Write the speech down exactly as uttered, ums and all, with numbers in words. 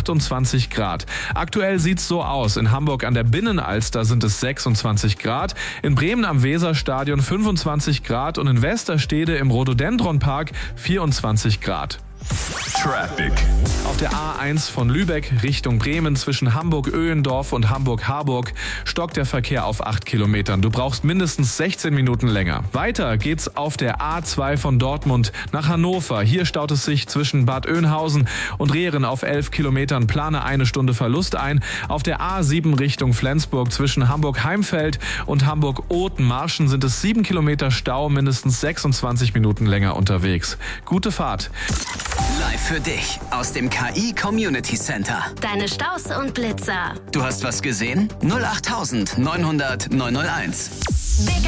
achtundzwanzig Grad. Aktuell sieht's so aus. In Hamburg an der Binnenalster sind es sechsundzwanzig Grad, in Bremen am Weserstadion fünfundzwanzig Grad und in Westerstede im Rhododendronpark vierundzwanzig Grad. Traffic. Auf der A eins von Lübeck Richtung Bremen zwischen Hamburg-Öhendorf und Hamburg-Harburg stockt der Verkehr auf acht Kilometern. Du brauchst mindestens sechzehn Minuten länger. Weiter geht's auf der A zwei von Dortmund nach Hannover. Hier staut es sich zwischen Bad Oeynhausen und Rehren auf elf Kilometern. Plane eine Stunde Verlust ein. Auf der A sieben Richtung Flensburg zwischen Hamburg-Heimfeld und Hamburg-Othmarschen sind es sieben Kilometer Stau, mindestens sechsundzwanzig Minuten länger unterwegs. Gute Fahrt. Live für dich aus dem K I Community Center. Deine Staus und Blitzer. Du hast was gesehen? null acht neunhundert neunhunderteins. Big